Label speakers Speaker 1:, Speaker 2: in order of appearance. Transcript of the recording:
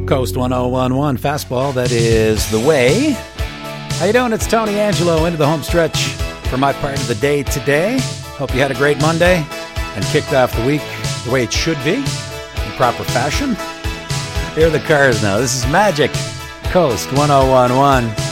Speaker 1: Coast 1011 fastball, that is the way. How you doing? It's Tony Angelo into the home stretch for my part of the day today. Hope you had a great Monday and kicked off the week the way it should be, in proper fashion. Here are the cars now. This is Magic, Coast 1011.